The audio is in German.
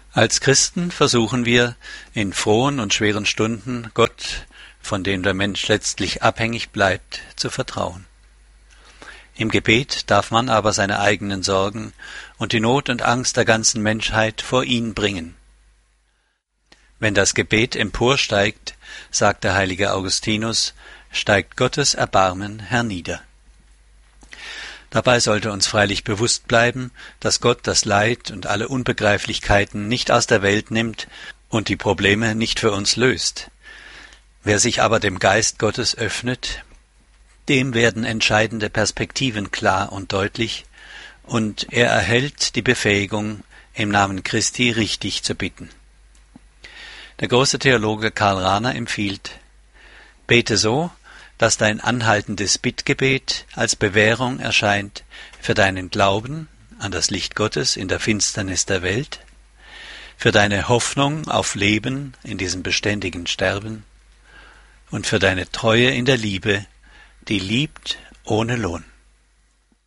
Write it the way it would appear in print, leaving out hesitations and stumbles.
Als Christen versuchen wir, in frohen und schweren Stunden Gott, von dem der Mensch letztlich abhängig bleibt, zu vertrauen. Im Gebet darf man aber seine eigenen Sorgen und die Not und Angst der ganzen Menschheit vor ihn bringen. Wenn das Gebet emporsteigt, sagt der heilige Augustinus, steigt Gottes Erbarmen hernieder. Dabei sollte uns freilich bewusst bleiben, dass Gott das Leid und alle Unbegreiflichkeiten nicht aus der Welt nimmt und die Probleme nicht für uns löst. Wer sich aber dem Geist Gottes öffnet, dem werden entscheidende Perspektiven klar und deutlich, und er erhält die Befähigung, im Namen Christi richtig zu bitten. Der große Theologe Karl Rahner empfiehlt: Bete so, dass dein anhaltendes Bittgebet als Bewährung erscheint für deinen Glauben an das Licht Gottes in der Finsternis der Welt, für deine Hoffnung auf Leben in diesem beständigen Sterben und für deine Treue in der Liebe, die liebt ohne Lohn.